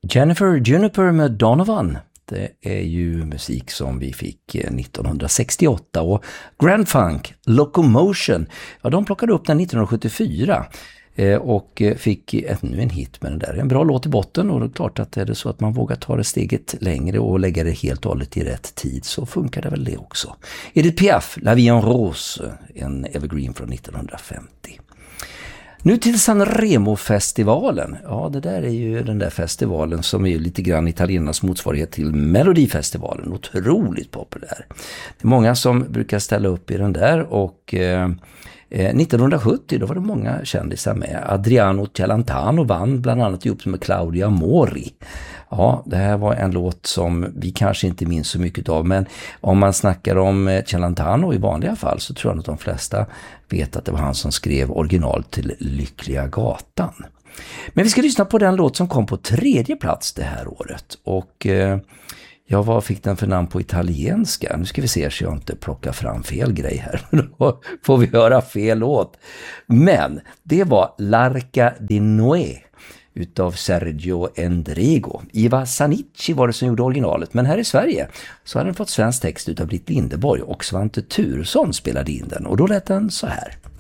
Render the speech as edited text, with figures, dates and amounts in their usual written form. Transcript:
Jennifer Juniper med Donovan. Det är ju musik som vi fick 1968 och Grand Funk, Locomotion, ja, de plockade upp den 1974 och fick nu en hit med den där. En bra låt i botten, och det är klart att är det så att man vågar ta det steget längre och lägga det helt och hållet i rätt tid så funkar det väl det också. Edith Piaf, La Vie en Rose, en evergreen från 1950. Nu till Sanremo-festivalen. Ja, det där är ju den där festivalen som är lite grann italienarnas motsvarighet till Melodifestivalen. Otroligt populär. Det är många som brukar ställa upp i den där, och 1970 då var det många kändisar med. Adriano Celentano vann bland annat ihop med Claudia Mori. Ja, det här var en låt som vi kanske inte minns så mycket av, men om man snackar om Celentano i vanliga fall så tror jag att de flesta vet att det var han som skrev original till Lyckliga gatan. Men vi ska lyssna på den låt som kom på 3:e plats det här året, och vad fick den för namn på italienska? Nu ska vi se så jag inte plockar fram fel grej här. Då får vi höra fel låt. Men det var L'Arca di Noè utav Sergio Endrigo. Iva Zanicci var det som gjorde originalet, men här i Sverige så hade den fått svensk text utav Britt Lindeborg, och Svante Thuresson spelade in den, och då lät den så här.